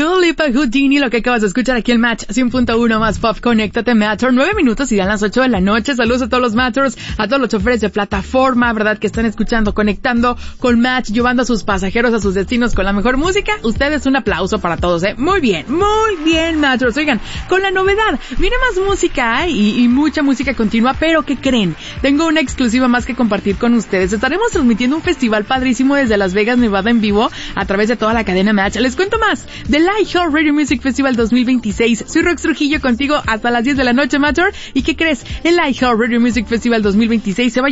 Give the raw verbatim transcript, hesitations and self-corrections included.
Dua Lipa, Houdini, lo que acabas de escuchar aquí en Match cien punto uno más Pop. Conéctate, Matter. Nueve minutos y dan las ocho de la noche. Saludos a todos los Matters, a todos los choferes de plataforma, ¿verdad? Que están escuchando, conectando con Match, llevando a sus pasajeros a sus destinos con la mejor música. Ustedes, un aplauso para todos, ¿eh? Muy bien, muy bien, Matters. Oigan, con la novedad, viene más música, ¿eh? y, y mucha música continua, pero ¿qué creen? Tengo una exclusiva más que compartir con ustedes. Estaremos transmitiendo un festival padrísimo desde Las Vegas, Nevada, en vivo, a través de toda la cadena Match. Les cuento más del iHeartRadio Music Festival dos mil veintiséis. Soy Rox Trujillo contigo hasta las diez de la noche, Matter. ¿Y qué crees? El iHeartRadio Music Festival dos mil veintiséis se va